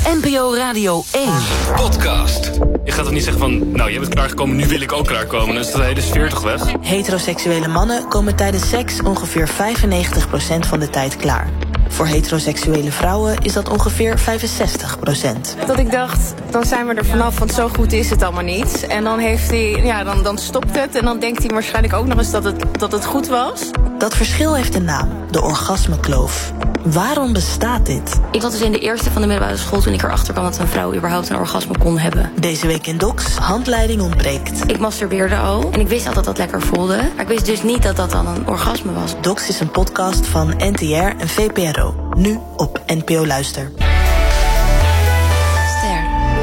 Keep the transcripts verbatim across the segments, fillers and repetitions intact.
N P O Radio één. Podcast. Je gaat toch niet zeggen van, nou, je bent klaargekomen, nu wil ik ook klaarkomen. Dan is de hele sfeer toch weg? Heteroseksuele mannen komen tijdens seks ongeveer vijfennegentig procent van de tijd klaar. Voor heteroseksuele vrouwen is dat ongeveer vijfenzestig procent. Dat ik dacht, dan zijn we er vanaf, want zo goed is het allemaal niet. En dan, heeft hij, ja, dan, dan stopt het en dan denkt hij waarschijnlijk ook nog eens dat het, dat het goed was. Dat verschil heeft een naam, de orgasmekloof. Waarom bestaat dit? Ik zat dus in de eerste van de middelbare school toen ik erachter kwam dat een vrouw überhaupt een orgasme kon hebben. Deze week in Docs, handleiding ontbreekt. Ik masturbeerde al en ik wist al dat dat lekker voelde. Maar ik wist dus niet dat dat dan een orgasme was. Docs is een podcast van N T R en V P R O. Nu op N P O Luister. Ster.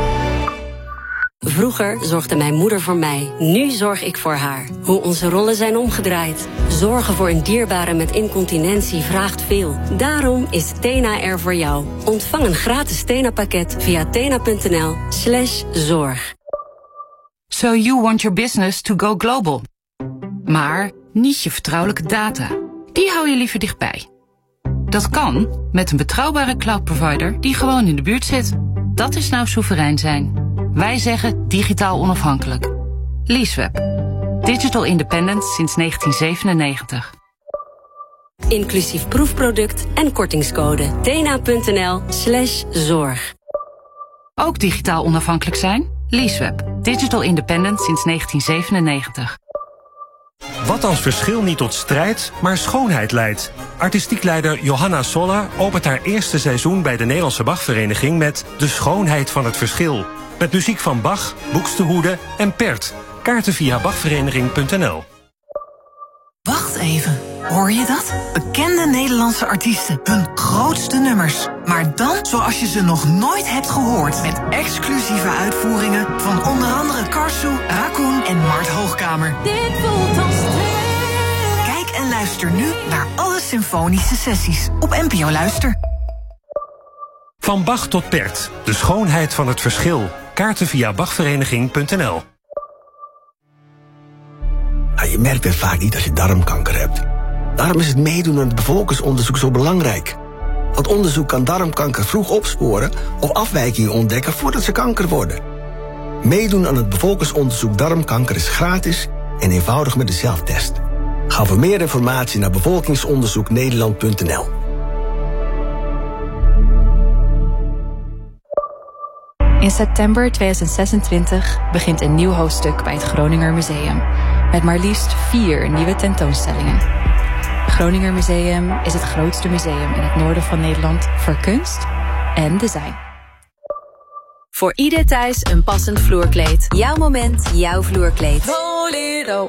Vroeger zorgde mijn moeder voor mij. Nu zorg ik voor haar. Hoe onze rollen zijn omgedraaid. Zorgen voor een dierbare met incontinentie vraagt veel. Daarom is Tena er voor jou. Ontvang een gratis Tena-pakket via tena.nl slash zorg. So you want your business to go global. Maar niet je vertrouwelijke data. Die hou je liever dichtbij. Dat kan met een betrouwbare cloud-provider die gewoon in de buurt zit. Dat is nou soeverein zijn. Wij zeggen digitaal onafhankelijk. Leaseweb. Digital independent sinds negentien zevenennegentig. Inclusief proefproduct en kortingscode. tena.nl slash zorg. Ook digitaal onafhankelijk zijn? Leaseweb. Digital independent sinds negentien zevenennegentig. Wat als verschil niet tot strijd, maar schoonheid leidt? Artistiek leider Johanna Sola opent haar eerste seizoen bij de Nederlandse Bachvereniging met De Schoonheid van het Verschil. Met muziek van Bach, Buxtehude en Pert. Kaarten via bachvereniging punt n l. Wacht even, hoor je dat? Bekende Nederlandse artiesten, hun grootste nummers. Maar dan zoals je ze nog nooit hebt gehoord. Met exclusieve uitvoeringen van onder andere Karsu, Raccoon en Mart Hoogkamer. Dit voelt als twee. Kijk en luister nu naar alle symfonische sessies op N P O Luister. Van Bach tot Pert, De Schoonheid van het Verschil. Kaarten via bachvereniging punt n l. Nou, je merkt het vaak niet als je darmkanker hebt. Daarom is het meedoen aan het bevolkingsonderzoek zo belangrijk. Want onderzoek kan darmkanker vroeg opsporen of afwijkingen ontdekken voordat ze kanker worden. Meedoen aan het bevolkingsonderzoek darmkanker is gratis en eenvoudig met de zelftest. Ga voor meer informatie naar bevolkingsonderzoek nederland punt n l. In september tweeduizend zesentwintig begint een nieuw hoofdstuk bij het Groninger Museum. Met maar liefst vier nieuwe tentoonstellingen. Het Groninger Museum is het grootste museum in het noorden van Nederland voor kunst en design. Voor ieder thuis een passend vloerkleed. Jouw moment, jouw vloerkleed. Bolero.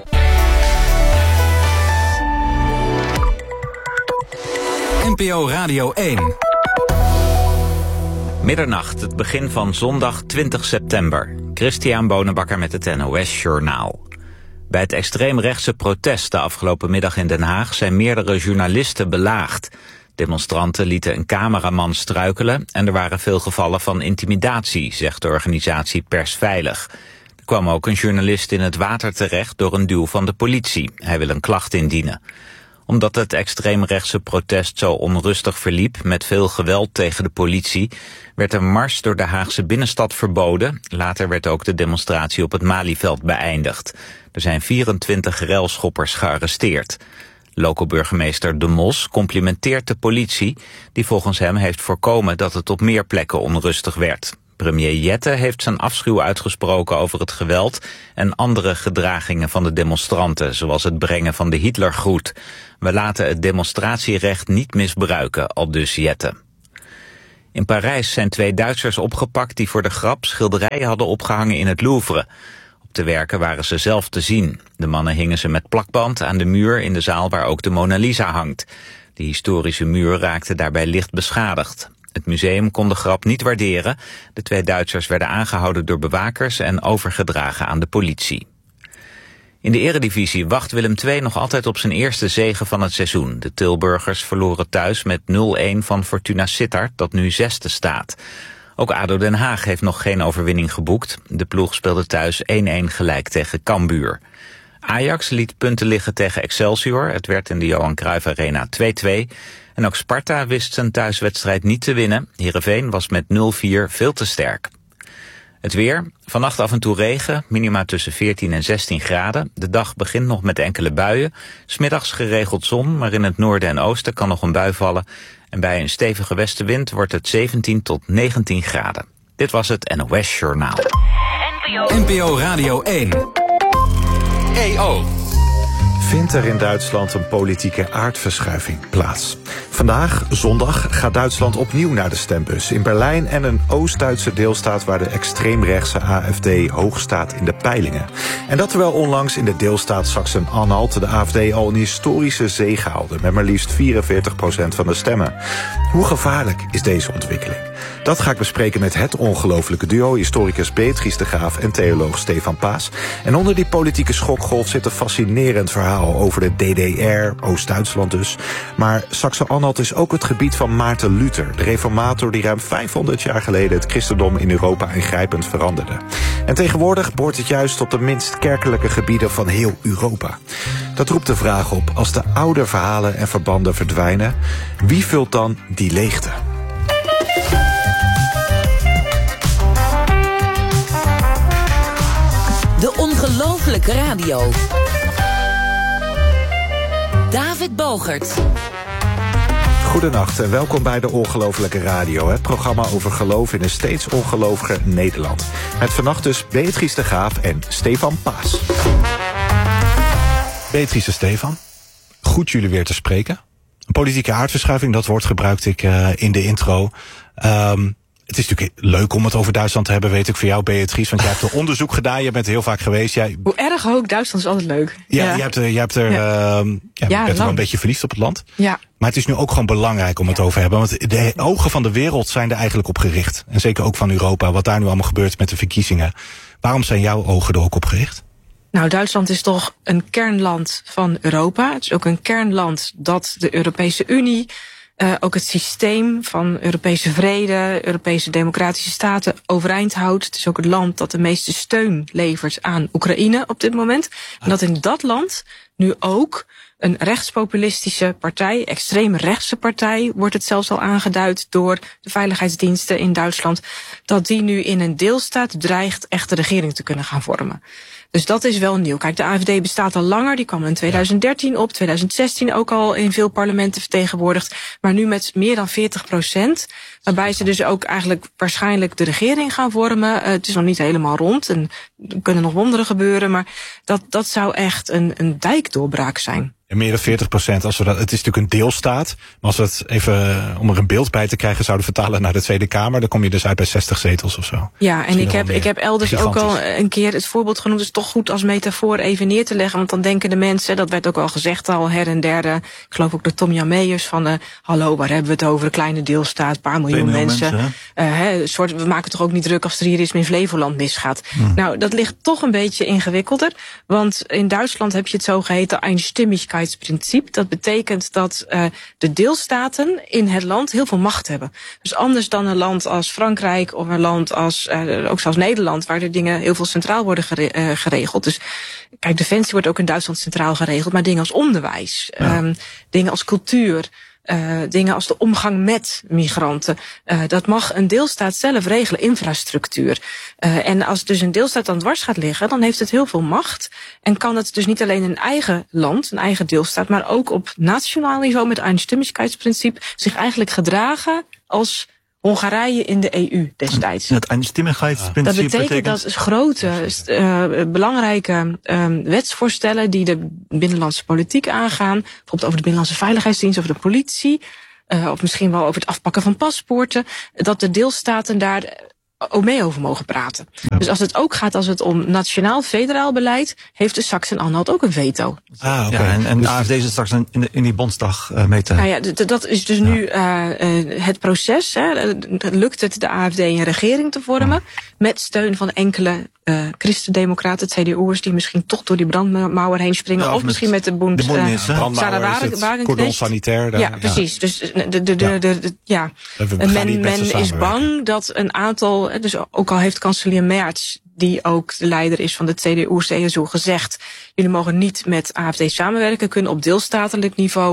N P O Radio één. Middernacht, het begin van zondag twintig september. Christian Bonenbakker met het N O S Journaal. Bij het extreemrechtse protest de afgelopen middag in Den Haag zijn meerdere journalisten belaagd. Demonstranten lieten een cameraman struikelen en er waren veel gevallen van intimidatie, zegt de organisatie Persveilig. Er kwam ook een journalist in het water terecht door een duw van de politie. Hij wil een klacht indienen. Omdat het extreemrechtse protest zo onrustig verliep met veel geweld tegen de politie, werd een mars door de Haagse binnenstad verboden. Later werd ook de demonstratie op het Malieveld beëindigd. Er zijn vierentwintig relschoppers gearresteerd. Loco-burgemeester De Mos complimenteert de politie, die volgens hem heeft voorkomen dat het op meer plekken onrustig werd. Premier Jette heeft zijn afschuw uitgesproken over het geweld en andere gedragingen van de demonstranten, zoals het brengen van de Hitlergroet. We laten het demonstratierecht niet misbruiken, aldus Jette. In Parijs zijn twee Duitsers opgepakt die voor de grap schilderijen hadden opgehangen in het Louvre. Op de werken waren ze zelf te zien. De mannen hingen ze met plakband aan de muur in de zaal waar ook de Mona Lisa hangt. De historische muur raakte daarbij licht beschadigd. Het museum kon de grap niet waarderen. De twee Duitsers werden aangehouden door bewakers en overgedragen aan de politie. In de eredivisie wacht Willem twee nog altijd op zijn eerste zege van het seizoen. De Tilburgers verloren thuis met nul-een van Fortuna Sittard, dat nu zesde staat. Ook A D O Den Haag heeft nog geen overwinning geboekt. De ploeg speelde thuis één-één gelijk tegen Cambuur. Ajax liet punten liggen tegen Excelsior. Het werd in de Johan Cruijff Arena twee-twee. En ook Sparta wist zijn thuiswedstrijd niet te winnen. Heerenveen was met nul vier veel te sterk. Het weer. Vannacht af en toe regen, minima tussen veertien en zestien graden. De dag begint nog met enkele buien. 's Middags geregeld zon, maar in het noorden en oosten kan nog een bui vallen. En bij een stevige westenwind wordt het zeventien tot negentien graden. Dit was het N O S Journaal. N P O Radio één. E O. Vindt er in Duitsland een politieke aardverschuiving plaats? Vandaag, zondag, gaat Duitsland opnieuw naar de stembus. In Berlijn en een Oost-Duitse deelstaat waar de extreemrechtse A F D hoog staat in de peilingen. En dat terwijl onlangs in de deelstaat Sachsen-Anhalt de A F D al een historische zege haalde, met maar liefst vierenveertig procent van de stemmen. Hoe gevaarlijk is deze ontwikkeling? Dat ga ik bespreken met het ongelofelijke duo, historicus Beatrice de Graaf en theoloog Stefan Paas. En onder die politieke schokgolf zit een fascinerend verhaal over de D D R, Oost-Duitsland dus. Maar Sachsen-Anhalt is ook het gebied van Maarten Luther, de reformator die ruim vijfhonderd jaar geleden het christendom in Europa ingrijpend veranderde. En tegenwoordig behoort het juist tot de minst kerkelijke gebieden van heel Europa. Dat roept de vraag op, als de oude verhalen en verbanden verdwijnen, wie vult dan die leegte? De ongelofelijke radio. David Bogert. Goedenacht en welkom bij de Ongelofelijke Radio, het programma over geloof in een steeds ongeloviger Nederland. Met vannacht dus Beatrice de Graaf en Stefan Paas. Beatrice, Stefan, goed jullie weer te spreken. Een politieke aardverschuiving, dat woord gebruikte ik uh, in de intro. Um, Het is natuurlijk leuk om het over Duitsland te hebben, weet ik, voor jou, Beatrice. Want jij hebt er onderzoek gedaan, je bent er heel vaak geweest. Jij... Hoe erg ook, Duitsland is altijd leuk. Ja, ja. Je hebt er, je hebt er, ja. Uh, ja, ja, bent er wel een beetje verliefd op het land. Ja. Maar het is nu ook gewoon belangrijk om het over te hebben. Want de ogen van de wereld zijn er eigenlijk op gericht. En zeker ook van Europa, wat daar nu allemaal gebeurt met de verkiezingen. Waarom zijn jouw ogen er ook op gericht? Nou, Duitsland is toch een kernland van Europa. Het is ook een kernland dat de Europese Unie, Uh, ook het systeem van Europese vrede, Europese democratische staten overeind houdt. Het is ook het land dat de meeste steun levert aan Oekraïne op dit moment. En dat in dat land nu ook een rechtspopulistische partij, extreem rechtse partij, wordt het zelfs al aangeduid door de veiligheidsdiensten in Duitsland, dat die nu in een deelstaat dreigt echt de regering te kunnen gaan vormen. Dus dat is wel nieuw. Kijk, de A F D bestaat al langer. Die kwam in twintig dertien op, twintig zestien ook al in veel parlementen vertegenwoordigd. Maar nu met meer dan veertig procent. Waarbij ze dus ook eigenlijk waarschijnlijk de regering gaan vormen. Uh, het is nog niet helemaal rond en er kunnen nog wonderen gebeuren. Maar dat, dat zou echt een, een dijkdoorbraak zijn. En meer dan veertig procent, als we dat, het is natuurlijk een deelstaat. Maar als we het even, om er een beeld bij te krijgen, zouden vertalen naar de Tweede Kamer, dan kom je dus uit bij zestig zetels of zo. Ja, en ik heb, ik heb elders ook al een keer het voorbeeld genoemd. Het is toch goed als metafoor even neer te leggen. Want dan denken de mensen, dat werd ook al gezegd al her en der. Ik geloof ook de Tom Jan Meijers van, uh, hallo, waar hebben we het over? Een kleine deelstaat, een paar miljoen mensen. mensen uh, he, soort, we maken toch ook niet druk als er hier iets in Flevoland misgaat. Hmm. Nou, dat ligt toch een beetje ingewikkelder. Want in Duitsland heb je het zogeheten Einstimmigkeitsprincipe. Dat betekent dat uh, de deelstaten in het land heel veel macht hebben. Dus anders dan een land als Frankrijk of een land als, uh, ook zoals Nederland, waar de dingen heel veel centraal worden gere- uh, geregeld. Dus kijk, defensie wordt ook in Duitsland centraal geregeld, maar dingen als onderwijs, ja. um, dingen als cultuur, Uh, dingen als de omgang met migranten. Uh, dat mag een deelstaat zelf regelen, infrastructuur. Uh, en als dus een deelstaat dan dwars gaat liggen, dan heeft het heel veel macht. En kan het dus niet alleen een eigen land, een eigen deelstaat, maar ook op nationaal niveau met het Einstimmigkeitsprincipe zich eigenlijk gedragen als Hongarije in de E U destijds. Het Einstimmigkeitsprincipe dat betekent, betekent dat grote, uh, belangrijke um, wetsvoorstellen die de binnenlandse politiek aangaan, bijvoorbeeld over de binnenlandse veiligheidsdienst, over de politie, uh, of misschien wel over het afpakken van paspoorten, dat de deelstaten daar ook mee over mogen praten. Ja. Dus als het ook gaat als het om nationaal-federaal beleid, heeft de Sachsen-Anhalt ook een veto. Ah, oké. Okay. Ja, en, en de A F D is straks in de, in die Bondsdag uh, mee te... Nou ja, d- dat is dus ja. nu uh, uh, het proces. Hè. Lukt het de A F D een regering te vormen, ja. met steun van enkele uh, christendemocraten, C D U'ers, die misschien toch door die brandmauer heen springen, ja, of, of met misschien met de Bund... De Bund is, uh, Sarah Wagenknecht. sanitair. Daar, ja, precies. Ja. Dus de, de, de, de, de, de, ja. men, men is bang dat een aantal, dus ook al heeft kanselier Merz, die ook de leider is van de C D U C S U, gezegd, jullie mogen niet met A F D samenwerken, kunnen op deelstatelijk niveau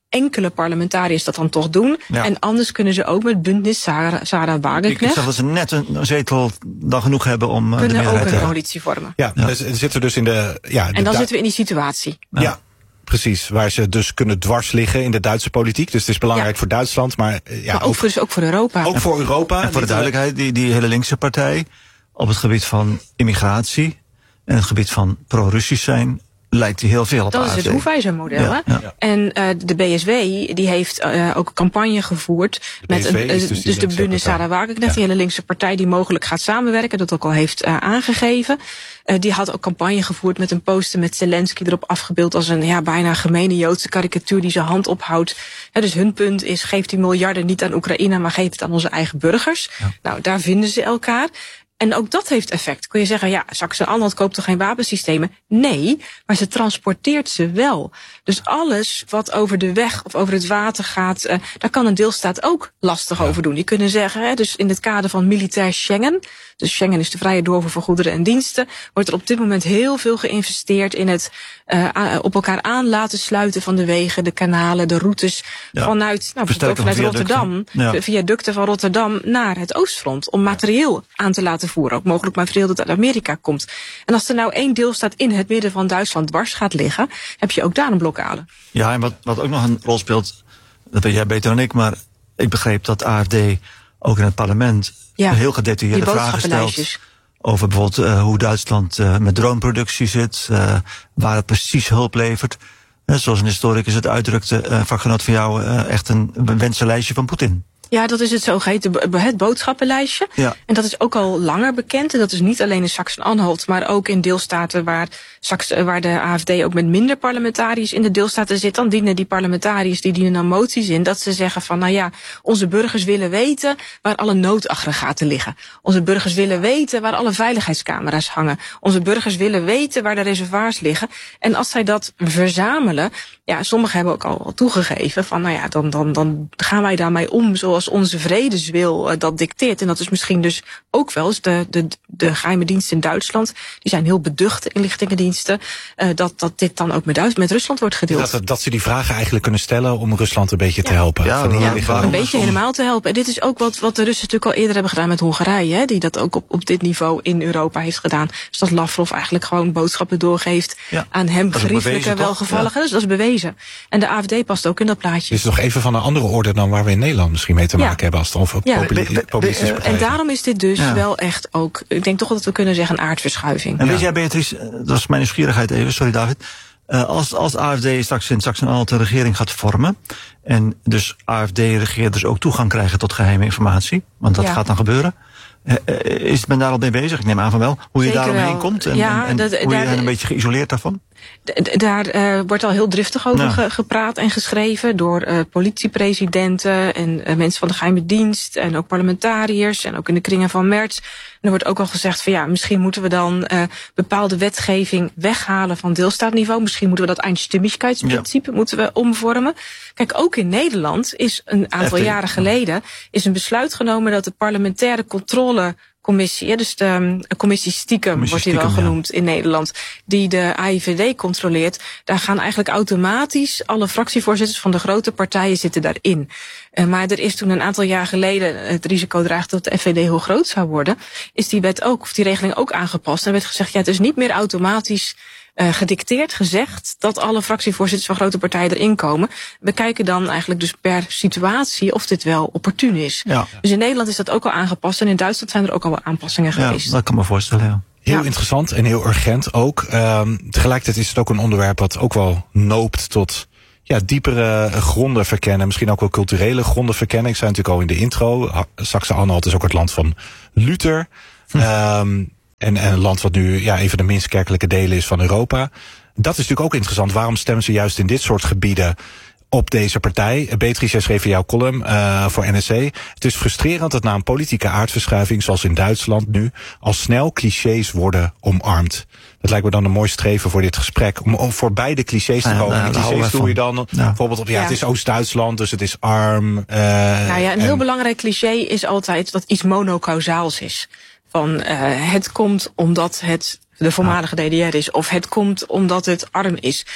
enkele parlementariërs dat dan toch doen. Ja. En anders kunnen ze ook met Bündnis Sarah, Sarah Wagenknecht. Ik, ik zag dat ze net een, een zetel dan genoeg hebben om uh, de kunnen meerderheid ook een te coalitie vormen. Ja, ja. Dus zitten we dus in de... Ja, en de dan du- zitten we in die situatie. Ja. ja. Precies, waar ze dus kunnen dwars liggen in de Duitse politiek. Dus het is belangrijk ja. voor Duitsland, maar... Ja, maar ook, ook, voor, dus ook voor Europa. Ook voor Europa. En voor de duidelijkheid, die, die hele linkse partij op het gebied van immigratie en het gebied van pro-Russisch zijn, lijkt die heel veel op Dat A F D. is het Hoefijzer-model. Ja, hè? ja. En uh, de B S W die heeft uh, ook een campagne gevoerd de met een, uh, dus, dus de Bündnis Sarah Wagenknecht, ja. die hele linkse partij die mogelijk gaat samenwerken, dat ook al heeft uh, aangegeven. Uh, die had ook campagne gevoerd met een poster met Zelensky erop afgebeeld als een ja, bijna gemene Joodse karikatuur die zijn hand ophoudt. Ja, dus hun punt is, geef die miljarden niet aan Oekraïne, maar geef het aan onze eigen burgers. Ja. Nou, daar vinden ze elkaar. En ook dat heeft effect. Kun je zeggen, ja, Saxe-Anhalt koopt toch geen wapensystemen? Nee, maar ze transporteert ze wel. Dus alles wat over de weg of over het water gaat, uh, daar kan een deelstaat ook lastig ja. over doen. Die kunnen zeggen, hè, dus in het kader van militair Schengen, dus Schengen is de vrije doorvoer voor goederen en diensten, wordt er op dit moment heel veel geïnvesteerd in het uh, op elkaar aan laten sluiten van de wegen, de kanalen, de routes ja. vanuit, nou, bijvoorbeeld vanuit Rotterdam, ja. de viaducten van Rotterdam naar het Oostfront, om materieel aan te laten voeren, ook mogelijk materieel dat uit Amerika komt. En als er nou één deelstaat in het midden van Duitsland dwars gaat liggen, heb je ook daar een blokkade. Ja, en wat, wat ook nog een rol speelt, dat weet jij beter dan ik, maar ik begreep dat A F D ook in het parlement ja, een heel gedetailleerde vragen stelt over bijvoorbeeld uh, hoe Duitsland uh, met droneproductie zit, uh, waar het precies hulp levert. Uh, zoals een historicus het uitdrukte, uh, vakgenoot van jou, uh, echt een wensenlijstje van Poetin. Ja, dat is het zogeheten het boodschappenlijstje. Ja. En dat is ook al langer bekend. En dat is niet alleen in Saxe-Anhalt, maar ook in deelstaten waar, Saxe, waar de A F D ook met minder parlementariërs in de deelstaten zit. Dan dienen die parlementariërs, die dienen dan moties in, dat ze zeggen van, nou ja, onze burgers willen weten waar alle noodaggregaten liggen. Onze burgers willen weten waar alle veiligheidscamera's hangen. Onze burgers willen weten waar de reservoirs liggen. En als zij dat verzamelen, ja, sommigen hebben ook al toegegeven van, nou ja, dan, dan, dan gaan wij daarmee om zoals onze vredeswil uh, dat dicteert. En dat is misschien dus ook wel eens de, de, de geheime diensten in Duitsland, die zijn heel beducht, de inlichtingendiensten, uh, dat, dat dit dan ook met, Duits, met Rusland wordt gedeeld. Dat, dat ze die vragen eigenlijk kunnen stellen om Rusland een beetje ja. te helpen. Ja, van ja, ja, een beetje helemaal te helpen. En dit is ook wat, wat de Russen natuurlijk al eerder hebben gedaan met Hongarije, hè, die dat ook op, op dit niveau in Europa heeft gedaan. Dus dat Lavrov eigenlijk gewoon boodschappen doorgeeft ja. aan hem geriefelijke welgevalligen. Ja. Dus dat is bewezen. En de A F D past ook in dat plaatje. Dit is nog even van een andere orde dan waar we in Nederland misschien mee te maken ja. hebben als het over ja. populistische partijen. En daarom is dit dus ja. wel echt ook, ik denk toch dat we kunnen zeggen, een aardverschuiving. En weet ja. jij, Beatrice, dat was mijn nieuwsgierigheid even, sorry David. Uh, als, als A F D straks in Saxe-Anhalt een regering gaat vormen, en dus A F D-regeerders ook toegang krijgen tot geheime informatie, want dat ja. gaat dan gebeuren. Uh, is men daar al mee bezig? Ik neem aan van wel. Hoe je daaromheen wel. komt en, ja, en, en dat, hoe daar, je hen een beetje geïsoleerd daarvan? D- daar uh, wordt al heel driftig over ja. ge- gepraat en geschreven door uh, politiepresidenten en uh, mensen van de geheime dienst en ook parlementariërs en ook in de kringen van Merz. En er wordt ook al gezegd van ja, misschien moeten we dan uh, bepaalde wetgeving weghalen van deelstaatniveau. Misschien moeten we dat Einstimmigkeitsprincipe ja. moeten we omvormen. Kijk, ook in Nederland is een aantal F D. jaren geleden is een besluit genomen dat de parlementaire controle commissie, dus de commissie stiekem commissie wordt die wel stiekem, genoemd ja. in Nederland, die de A I V D controleert. Daar gaan eigenlijk automatisch alle fractievoorzitters van de grote partijen zitten daarin. Uh, maar er is toen een aantal jaar geleden het risico dreigde dat de F V D heel groot zou worden, is die wet ook, of die regeling ook aangepast. En werd gezegd, ja, het is niet meer automatisch Uh, gedicteerd, gezegd dat alle fractievoorzitters van grote partijen erin komen. We kijken dan eigenlijk dus per situatie of dit wel opportun is. Ja. Dus in Nederland is dat ook al aangepast en in Duitsland zijn er ook al wel aanpassingen ja, geweest. Dat kan me voorstellen, ja. Heel ja. interessant en heel urgent ook. Um, tegelijkertijd is het ook een onderwerp wat ook wel noopt tot ja, diepere gronden verkennen. Misschien ook wel culturele gronden verkennen. Ik zei natuurlijk al in de intro, Saxe-Anhalt is ook het land van Luther. Hm. Um, En, en een land wat nu ja, een van de minst kerkelijke delen is van Europa. Dat is natuurlijk ook interessant. Waarom stemmen ze juist in dit soort gebieden op deze partij? Beatrice, jij schreef in jouw column uh, voor N R C. Het is frustrerend dat na een politieke aardverschuiving, zoals in Duitsland nu, al snel clichés worden omarmd. Dat lijkt me dan een mooi streven voor dit gesprek. Om, om voor beide clichés te komen. Ja, ja, clichés doe je dan ja. bijvoorbeeld op, ja, ja, het is Oost-Duitsland, dus het is arm. Uh, nou ja, een en, heel belangrijk cliché is altijd dat iets monocausaals is. Van uh, het komt omdat het de voormalige D D R is, of het komt omdat het arm is.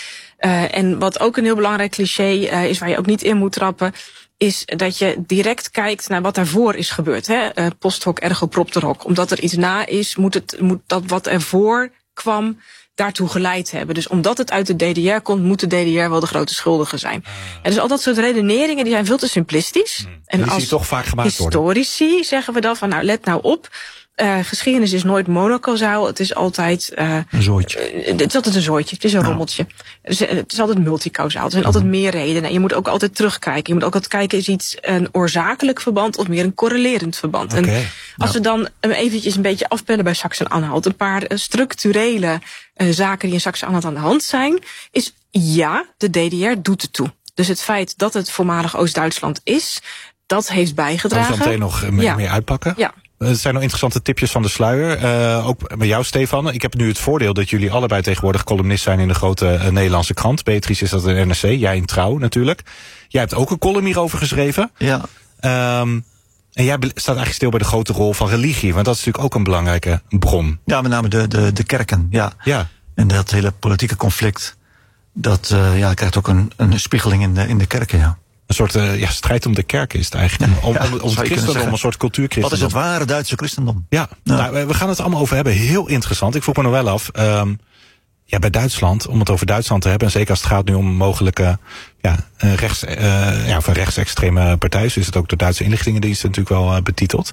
Uh, en wat ook een heel belangrijk cliché uh, is, waar je ook niet in moet trappen, is dat je direct kijkt naar wat daarvoor is gebeurd. Hè? Uh, post hoc ergo propter hoc. Omdat er iets na is, moet, het, moet dat wat ervoor kwam daartoe geleid hebben. Dus omdat het uit de D D R komt, moet de D D R wel de grote schuldige zijn. En dus al dat soort redeneringen die zijn veel te simplistisch. Hmm. En die als die toch vaak gemaakt worden. Historici zeggen we dan van, nou let nou op. Uh, geschiedenis is nooit monocausaal. Het is altijd Uh, een zooitje. Uh, het is altijd een zooitje. Het is een nou. rommeltje. Het is, het is altijd multicausaal. Er zijn altijd meer redenen. En je moet ook altijd terugkijken. Je moet ook altijd kijken, is iets een oorzakelijk verband of meer een correlerend verband. Okay. En als nou. we dan eventjes een beetje afpellen bij Sachsen-Anhalt, een paar uh, structurele uh, zaken die in Sachsen-Anhalt aan de hand zijn, is ja, de D D R doet het toe. Dus het feit dat het voormalig Oost-Duitsland is, dat heeft bijgedragen. Kan je zo meteen nog mee, ja. mee uitpakken? Ja. Het zijn nog interessante tipjes van de sluier. Uh, ook met jou, Stefan. Ik heb nu het voordeel dat jullie allebei tegenwoordig columnist zijn in de grote uh, Nederlandse krant. Beatrice is dat in N R C, jij in Trouw natuurlijk. Jij hebt ook een column hierover geschreven. Ja. Um, en jij staat eigenlijk stil bij de grote rol van religie. Want dat is natuurlijk ook een belangrijke bron. Ja, met name de, de, de kerken. Ja. ja. En dat hele politieke conflict, dat uh, ja, krijgt ook een, een spiegeling in de, in de kerken, ja. Een soort uh, ja, strijd om de kerk is het eigenlijk. Ja, om, om, om het christendom, een soort cultuurchristendom. Wat is het ware Duitse christendom? Ja, ja. Nou, we gaan het allemaal over hebben. Heel interessant. Ik vroeg me nog wel af. Um, ja, bij Duitsland, om het over Duitsland te hebben, en zeker als het gaat nu om mogelijke ja, rechts, uh, ja, van rechtsextreme partijen, zo is het ook de Duitse inlichtingendienst natuurlijk wel uh, betiteld.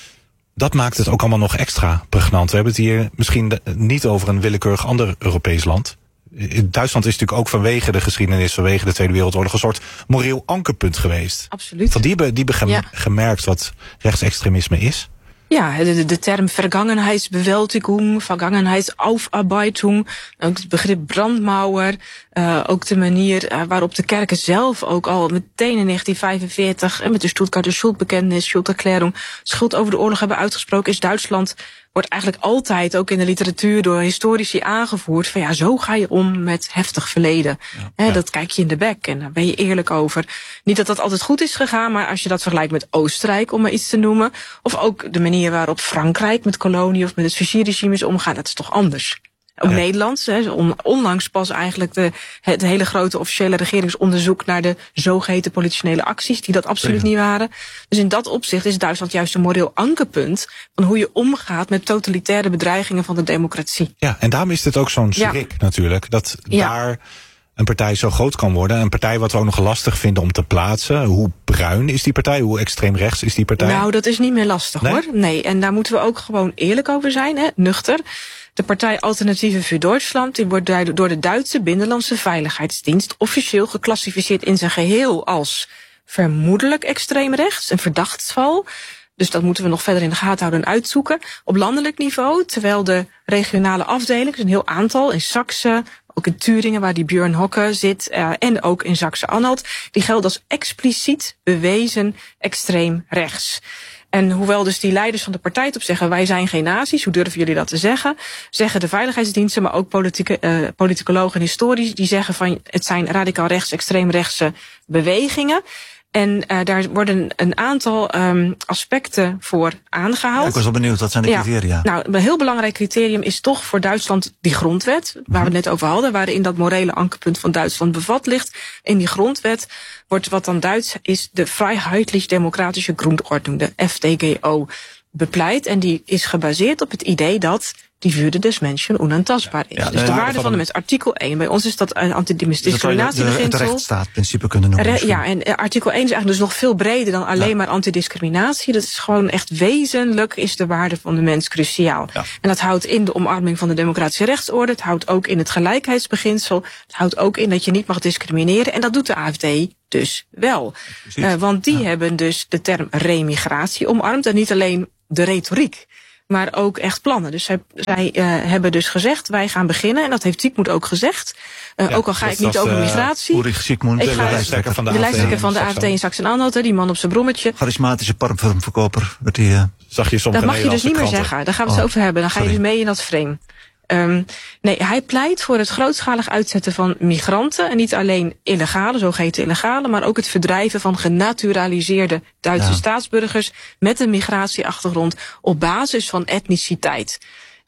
Dat maakt het ook allemaal nog extra pregnant. We hebben het hier misschien de, niet over een willekeurig ander Europees land. Duitsland is natuurlijk ook vanwege de geschiedenis, vanwege de Tweede Wereldoorlog, een soort moreel ankerpunt geweest. Absoluut. Want die hebben, die hebben ja. gemerkt wat rechtsextremisme is. Ja, de, de term Vergangenheitsbewältigung, Vergangenheitsaufarbeitung, ook het begrip brandmauer, uh, ook de manier uh, waarop de kerken zelf ook al meteen in negentien vijfenveertig en met de Stuttgarter Schuldbekenntnis, Schulderklärung, schuld over de oorlog hebben uitgesproken, is Duitsland, wordt eigenlijk altijd ook in de literatuur door historici aangevoerd van ja, zo ga je om met heftig verleden. Ja, He, ja. Dat kijk je in de bek en daar ben je eerlijk over. Niet dat dat altijd goed is gegaan, maar als je dat vergelijkt met Oostenrijk, om maar iets te noemen, of ook de manier waarop Frankrijk met kolonie of met het Vichy-regime is omgaan, dat is toch anders. Ook ja. Nederlands, he, onlangs pas eigenlijk de, het hele grote officiële regeringsonderzoek naar de zogeheten politionele acties, die dat absoluut ja. niet waren. Dus in dat opzicht is Duitsland juist een moreel ankerpunt van hoe je omgaat met totalitaire bedreigingen van de democratie. Ja, en daarom is het ook zo'n schrik ja. natuurlijk, dat ja. daar een partij zo groot kan worden. Een partij wat we ook nog lastig vinden om te plaatsen. Hoe bruin is die partij? Hoe extreem rechts is die partij? Nou, dat is niet meer lastig nee? hoor. Nee, en daar moeten we ook gewoon eerlijk over zijn, hè? Nuchter. De partij Alternatieven für Deutschland die wordt door de Duitse Binnenlandse Veiligheidsdienst officieel geclassificeerd in zijn geheel als vermoedelijk extreem rechts, een verdachtsval. Dus dat moeten we nog verder in de gaten houden en uitzoeken. Op landelijk niveau, terwijl de regionale afdelingen, een heel aantal in Saksen, ook in Turingen, waar die Björn Hocke zit, uh, en ook in Sachsen-Anhalt, die gelden als expliciet bewezen extreem rechts. En hoewel dus die leiders van de partij op zeggen, wij zijn geen nazi's, hoe durven jullie dat te zeggen? Zeggen de veiligheidsdiensten, maar ook politieke, uh, politicologen en historici, die zeggen van het zijn radicaal rechts, extreem rechtse bewegingen. En uh, daar worden een aantal um, aspecten voor aangehaald. Ja, ik was wel benieuwd, wat zijn de criteria? Ja, nou, een heel belangrijk criterium is toch voor Duitsland die grondwet, waar we het net over hadden, waarin dat morele ankerpunt van Duitsland bevat ligt. In die grondwet wordt wat dan Duits is de Freiheitlich-Demokratische Grundordnung, de F D G O, bepleit. En die is gebaseerd op het idee dat die Würde des Menschen onaantastbaar is. Ja, dus de, de waarde van, van de mens. Artikel één. Bij ons is dat een antidiscriminatiebeginsel. Het rechtsstaatprincipe kunnen noemen. Re, ja, en artikel één is eigenlijk dus nog veel breder dan alleen ja. maar antidiscriminatie. Dat is gewoon echt wezenlijk is de waarde van de mens cruciaal. Ja. En dat houdt in de omarming van de democratische rechtsorde. Het houdt ook in het gelijkheidsbeginsel. Het houdt ook in dat je niet mag discrimineren. En dat doet de A F D dus wel. Uh, want die ja. hebben dus de term remigratie omarmd. En niet alleen de retoriek, maar ook echt plannen. Dus zij, zij uh, hebben dus gezegd, wij gaan beginnen. En dat heeft Siegmund ook gezegd. Uh, ja, ook al ga ik niet over migratie. Ulrich Siegmund, de lijsttrekker van de, de lijsttrekker van de A F D in Sachsen-Anhalt, die man op zijn brommetje. Charismatische parfumverkoper. Die, uh, zag je soms dat mag je dus niet meer zeggen. Daar gaan we het oh, over hebben. Dan ga sorry. je dus mee in dat frame. Um, nee, hij pleit voor het grootschalig uitzetten van migranten. En niet alleen illegale, zogeheten illegale, maar ook het verdrijven van genaturaliseerde Duitse ja. staatsburgers met een migratieachtergrond op basis van etniciteit.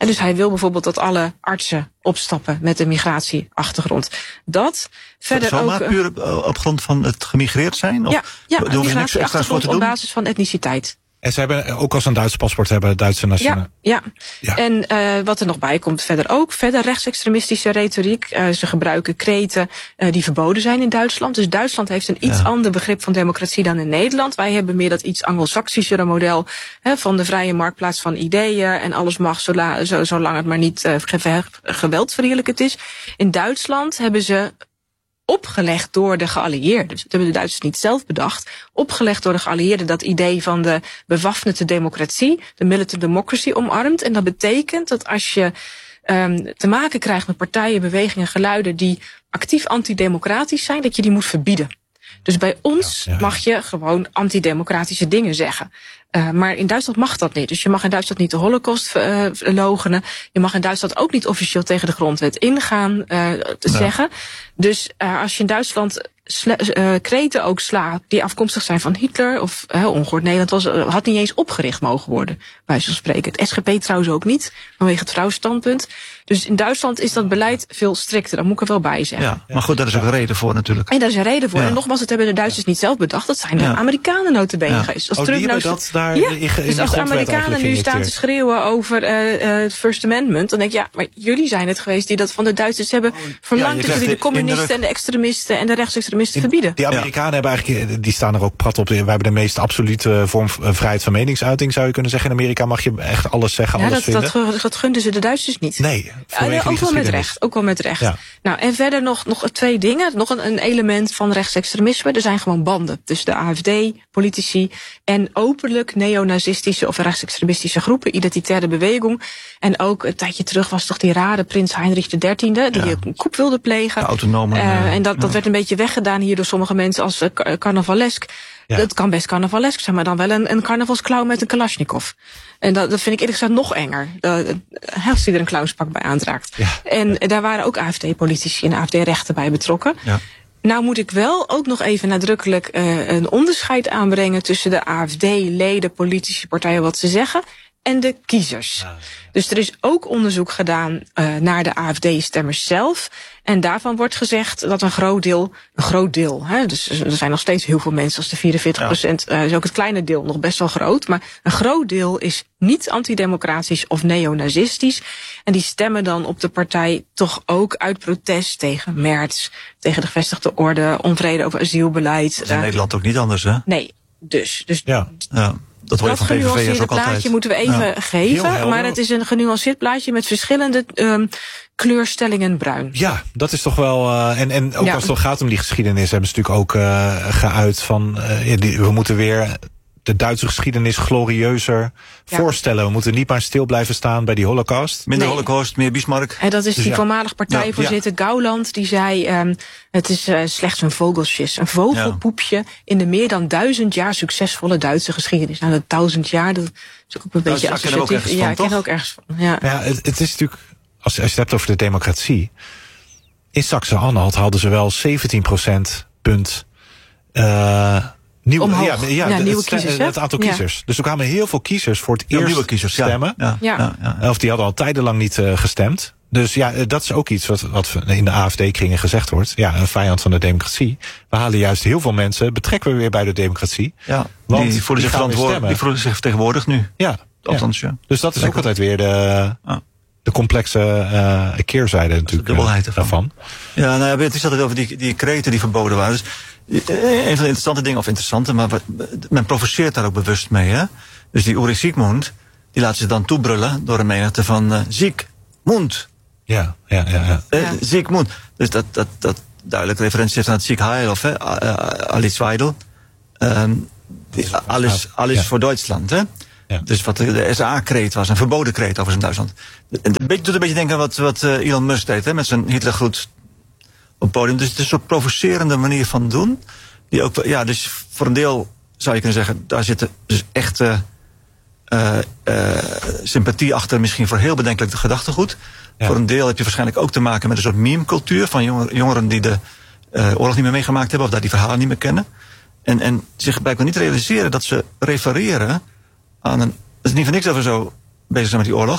En dus hij wil bijvoorbeeld dat alle artsen opstappen met een migratieachtergrond. Dat verder Zo, ook... maar puur op grond van het gemigreerd zijn? Of ja, ja een migratieachtergrond op basis van etniciteit. En ze hebben ook als een Duits paspoort hebben, Duitse nationale. Ja, ja. ja. En uh, wat er nog bij komt verder ook, verder rechtsextremistische retoriek. Uh, ze gebruiken kreten uh, die verboden zijn in Duitsland. Dus Duitsland heeft een iets ja. ander begrip van democratie dan in Nederland. Wij hebben meer dat iets Anglo-Saxischere model hè, van de vrije marktplaats van ideeën. En alles mag zola, zo, zolang het maar niet uh, ge- geweldverheerlijkend is. In Duitsland hebben ze... opgelegd door de geallieerden. Dus dat hebben de Duitsers niet zelf bedacht. Opgelegd door de geallieerden dat idee van de bewapende democratie, de militant democracy, omarmt. En dat betekent dat als je um, te maken krijgt met partijen, bewegingen, geluiden die actief antidemocratisch zijn, dat je die moet verbieden. Dus bij ons ja, ja. mag je gewoon antidemocratische dingen zeggen. Uh, maar in Duitsland mag dat niet. Dus je mag in Duitsland niet de Holocaust uh, loochenen. Je mag in Duitsland ook niet officieel tegen de grondwet ingaan uh, te ja. zeggen. Dus uh, als je in Duitsland sla, uh, kreten ook slaat die afkomstig zijn van Hitler of uh, ongehoord Nederland was, uh, had niet eens opgericht mogen worden, bij zo'n spreken. Het S G P trouwens ook niet, vanwege het vrouwenstandpunt. Dus in Duitsland is dat beleid veel strikter, dat moet ik er wel bij zeggen. Ja, maar goed, daar is ook een reden voor natuurlijk. En daar is een reden voor. Ja. En nogmaals, dat hebben de Duitsers niet zelf bedacht. Dat zijn de ja. Amerikanen nota bene ja. geweest. Als oh, Trump die nou dat daar ja. in, in dus als de Amerikanen nu staan te schreeuwen over uh, uh, het First Amendment, dan denk ik, ja, maar jullie zijn het geweest die dat van de Duitsers hebben verlangd ja, dat jullie de communisten de... en de extremisten en de rechtsextremisten in, verbieden. Die Amerikanen ja. hebben eigenlijk, die staan er ook prat op. Wij hebben de meest absolute vorm van vrijheid van meningsuiting, zou je kunnen zeggen. In Amerika mag je echt alles zeggen, ja, alles dat, vinden. Dat, dat gunden ze de Duitsers niet. Nee, uh, nee ook wel met recht. Ook wel met recht. Ja. Nou, en verder nog, nog twee dingen. Nog een, een element van rechtsextremisme. Er zijn gewoon banden tussen de A F D, politici en openlijk neonazistische of rechtsextremistische groepen, identitaire beweging. En ook een tijdje terug was toch die rare prins Heinrich de dertiende, die ja. een coup wilde plegen. Autonome. Uh, en dat, dat ja. werd een beetje weggedaan hier door sommige mensen als uh, carnavalesk. Ja. Dat kan best carnavalesk zijn, maar dan wel een, een carnavalsclown met een Kalashnikov. En dat, dat vind ik eerlijk gezegd nog enger. Uh, als hij er een clownspak bij aandraagt. Ja. En ja. daar waren ook A F D-politici en A F D-rechten bij betrokken. Ja. Nou moet ik wel ook nog even nadrukkelijk uh, een onderscheid aanbrengen tussen de A F D-leden, politici, partijen, wat ze zeggen, en de kiezers. Ja. Dus er is ook onderzoek gedaan uh, naar de A F D-stemmers zelf. En daarvan wordt gezegd dat een groot deel, een groot deel, hè, dus er zijn nog steeds heel veel mensen, als de vierenveertig procent, ja. uh, is ook het kleine deel nog best wel groot, maar een groot deel is niet antidemocratisch of neonazistisch. En die stemmen dan op de partij toch ook uit protest tegen Merz, tegen de gevestigde orde, onvrede over asielbeleid. Dat is in uh, Nederland ook niet anders, hè? Nee, dus. dus ja, ja. Dat, dat genuanceerde plaatje altijd. Moeten we even ja. geven. Maar het is een genuanceerd plaatje met verschillende um, kleurstellingen bruin. Ja, dat is toch wel... Uh, en, en ook ja. als het gaat om die geschiedenis, hebben ze natuurlijk ook uh, geuit van... Uh, die, we moeten weer de Duitse geschiedenis glorieuzer ja. voorstellen. We moeten niet maar stil blijven staan bij die Holocaust. Minder nee. Holocaust, meer Bismarck. En dat is dus die ja. voormalig partijvoorzitter ja. Gauland. Die zei, um, het is uh, slechts een vogelsjes. Een vogelpoepje ja. in de meer dan duizend jaar succesvolle Duitse geschiedenis. Nou, dat duizend jaar, dat is ook een beetje associatief. Ja, ik ken ook ergens van. Ja, ja het, het is natuurlijk, als, als je het hebt over de democratie. In Saxe-Anhalt hadden ze wel zeventien procent punt... Uh, Nieuw, ja, ja, ja, ja, het, nieuwe het, kiezers, het aantal ja. kiezers. Dus er kwamen heel veel kiezers voor het eerst nieuwe kiezers, stemmen. Ja, ja, ja. Ja, ja. Of die hadden al tijdenlang niet uh, gestemd. Dus ja, dat is ook iets wat, wat in de A F D-kringen gezegd wordt. Ja, een vijand van de democratie. We halen juist heel veel mensen, betrekken we weer bij de democratie. Ja, want die voelen zich verantwoordelijk. Die voelen zich vertegenwoordigd nu. Ja, althans, ja. ja. Dus dat is Lekker. ook altijd weer de... Ah. De complexe uh, keerzijde natuurlijk de dubbelheid ervan. daarvan. Ja, nou ja, het is altijd over die, die kreten die verboden waren. Dus een van de interessante dingen, of interessante, maar men provoceert daar ook bewust mee. Hè? Dus die Uri Siegmund, die laat zich dan toebrullen door een menigte van uh, Siegmund. Ja, ja, ja. ja. Uh, Siegmund. Dus dat, dat, dat duidelijk referentie heeft aan het Sieg Heil of uh, Alice Weidel. Um, die, alles alles ja. voor Duitsland, hè? Ja. Dus wat de S A-kreet was, een verboden kreet over zijn Duitsland. Het doet een beetje denken aan wat, wat uh, Elon Musk deed, hè, met zijn Hitlergroet op het podium. Dus het is een soort provocerende manier van doen. Die ook, ja, dus voor een deel zou je kunnen zeggen, daar zit dus echte uh, uh, sympathie achter, misschien voor heel bedenkelijk gedachtegoed. Ja. Voor een deel heb je waarschijnlijk ook te maken met een soort meme-cultuur van jongeren, jongeren die de uh, oorlog niet meer meegemaakt hebben, of daar die verhalen niet meer kennen. En, en zich blijkbaar niet realiseren dat ze refereren aan een... Het is niet van niks dat we zo bezig zijn met die oorlog.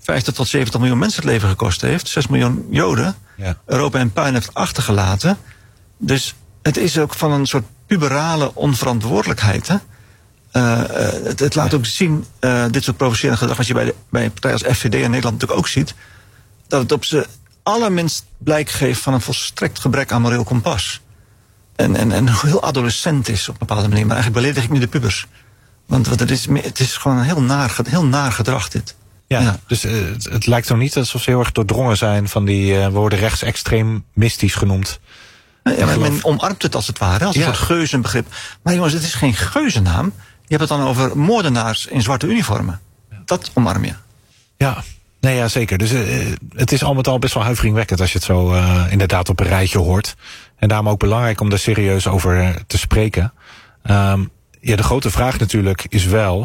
vijftig tot zeventig miljoen mensen het leven gekost heeft. zes miljoen Joden. Ja. Europa in puin heeft achtergelaten. Dus het is ook van een soort puberale onverantwoordelijkheid. Hè? Uh, het, het laat ook zien, uh, dit soort provocerende gedrag, wat je bij, de, bij een partij als F V D in Nederland natuurlijk ook ziet, dat het op zijn allerminst blijk geeft van een volstrekt gebrek aan moreel kompas. En, en, en heel adolescent is op een bepaalde manier. Maar eigenlijk beledig ik nu de pubers. Want, want het, is, het is gewoon een heel naar, heel naar gedrag dit. Ja, ja. Dus uh, het, het lijkt nog niet alsof ze heel erg doordrongen zijn van die, uh, we worden rechtsextremistisch genoemd. Ja, maar men omarmt het als het ware, als een ja. soort geuzenbegrip. Maar jongens, het is geen geuzennaam. Je hebt het dan over moordenaars in zwarte uniformen. Dat omarm je. Ja, nee, ja zeker. Dus uh, het is al met al best wel huiveringwekkend als je het zo uh, inderdaad op een rijtje hoort. En daarom ook belangrijk om daar serieus over uh, te spreken. Um, ja, de grote vraag natuurlijk is wel,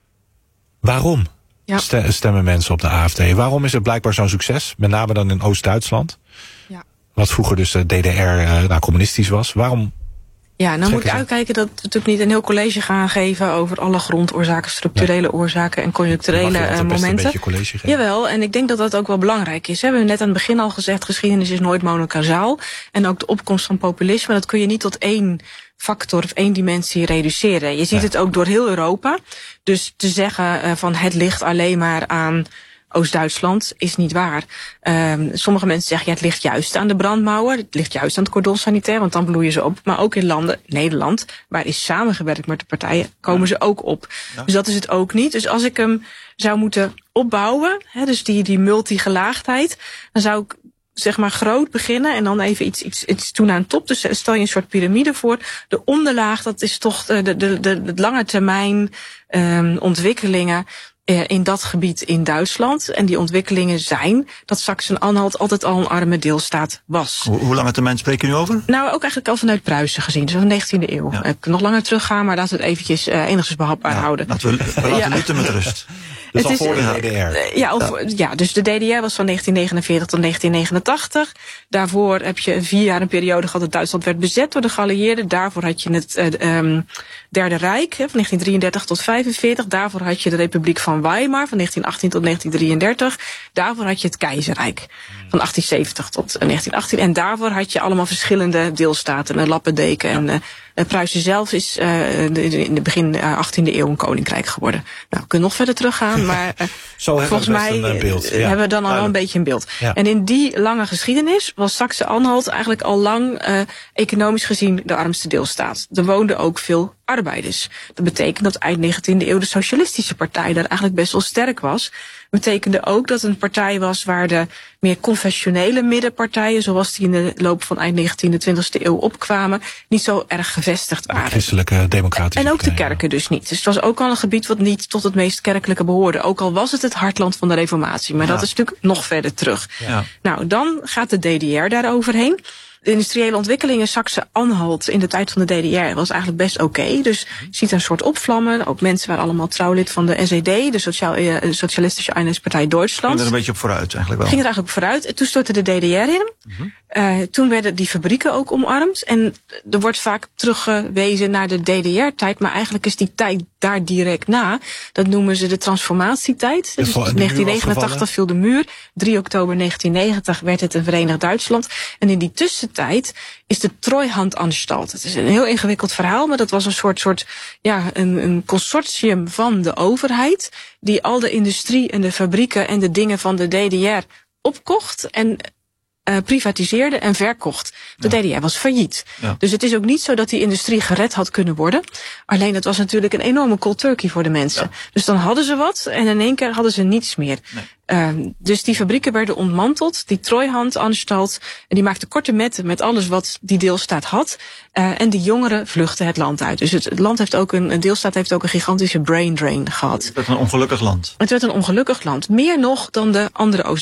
waarom ja. stemmen mensen op de A F D? Waarom is het blijkbaar zo'n succes? Met name dan in Oost-Duitsland. Ja. Wat vroeger dus de D D R uh, nou, communistisch was. Waarom? Ja, nou moet ik uitkijken dat we natuurlijk niet een heel college gaan geven over alle grondoorzaken, structurele nee. oorzaken en conjuncturele uh, momenten. Jawel, en ik denk dat dat ook wel belangrijk is. We hebben net aan het begin al gezegd, geschiedenis is nooit monokausaal. En ook de opkomst van populisme, dat kun je niet tot één factor of één dimensie reduceren. Je ziet ja. het ook door heel Europa. Dus te zeggen uh, van het ligt alleen maar aan Oost-Duitsland is niet waar. Um, sommige mensen zeggen, ja, het ligt juist aan de brandmauer. Het ligt juist aan het cordon sanitair, want dan bloeien ze op. Maar ook in landen, Nederland, waar is samengewerkt met de partijen, komen ja. ze ook op. Ja. Dus dat is het ook niet. Dus als ik hem zou moeten opbouwen, hè, dus die, die multigelaagdheid, dan zou ik zeg maar groot beginnen en dan even iets, iets, iets doen aan top. Dus stel je een soort piramide voor. De onderlaag, dat is toch de, de, de, de lange termijn um, ontwikkelingen in dat gebied in Duitsland. En die ontwikkelingen zijn dat Sachsen-Anhalt altijd al een arme deelstaat was. Hoe, hoe lange termijn spreken we nu over? Nou, ook eigenlijk al vanuit Pruisen gezien. Dus van de negentiende eeuw. Ja. Ik kan nog langer teruggaan, maar laten we het eventjes uh, enigszins behapbaar ja, houden. Laten we, we laten Lutten ja. met rust. Dus het al voor de D D R. Ja, of, ja. ja, dus de D D R was van negentien negenenveertig tot negentien negenentachtig. Daarvoor heb je vier jaar een periode gehad dat Duitsland werd bezet door de geallieerden. Daarvoor had je het uh, um, Derde Rijk, hè, van negentien drieëndertig tot vijfenveertig. Daarvoor had je de Republiek van Weimar van negentien achttien tot negentien drieëndertig. Daarvoor had je het Keizerrijk van achttien zeventig tot negentien achttien. En daarvoor had je allemaal verschillende deelstaten, een lappendeken. En uh, Pruisen zelf is uh, in de begin uh, achttiende eeuw een koninkrijk geworden. Nou, we kunnen nog verder teruggaan, maar uh, Zo volgens mij een, uh, beeld. Ja. hebben we dan al wel een beetje een beeld. Ja. En in die lange geschiedenis was Sachsen-Anhalt eigenlijk al lang uh, economisch gezien de armste deelstaat. Er woonden ook veel arbeiders. Dat betekent dat eind negentiende eeuw de Socialistische Partij daar eigenlijk best wel sterk was. Betekende ook dat het een partij was waar de meer confessionele middenpartijen, zoals die in de loop van eind negentiende, twintigste eeuw opkwamen, niet zo erg gevestigd waren. Christelijke democratische En ook de kerken dus niet. Dus het was ook al een gebied wat niet tot het meest kerkelijke behoorde. Ook al was het het hartland van de Reformatie. Maar ja. dat is natuurlijk nog verder terug. Ja. Nou, dan gaat de D D R daar overheen. De industriële ontwikkeling in Sachsen-Anhalt in de tijd van de D D R was eigenlijk best oké. Okay. Dus je ziet een soort opvlammen. Ook mensen waren allemaal trouwlid van de S E D, de Soziaal, uh, Socialistische Eenheidspartij Duitsland. Ging er een beetje op vooruit eigenlijk wel. Ging er eigenlijk op vooruit. En toen stortte de D D R in. Mm-hmm. Uh, toen werden die fabrieken ook omarmd. En er wordt vaak teruggewezen naar de D D R-tijd. Maar eigenlijk is die tijd daar direct na. Dat noemen ze de transformatietijd. Dus in negentien negenentachtig viel de muur. drie oktober negentien negentig werd het een verenigd Duitsland. En in die tussentijd is de Treuhandanstalt. Het is een heel ingewikkeld verhaal, maar dat was een soort, soort ja, een, een consortium van de overheid, die al de industrie en de fabrieken en de dingen van de D D R opkocht en Uh, privatiseerde en verkocht. De ja. D D R was failliet. Ja. Dus het is ook niet zo dat die industrie gered had kunnen worden. Alleen dat was natuurlijk een enorme cold turkey voor de mensen. Ja. Dus dan hadden ze wat en in één keer hadden ze niets meer. Nee. Uh, dus die fabrieken werden ontmanteld. Die Treuhandanstalt, en die maakte korte metten met alles wat die deelstaat had. Uh, en die jongeren vluchtten het land uit. Dus het, het land heeft ook een, een deelstaat heeft ook een gigantische brain drain gehad. Het werd een ongelukkig land. Het werd een ongelukkig land. Meer nog dan de andere Oost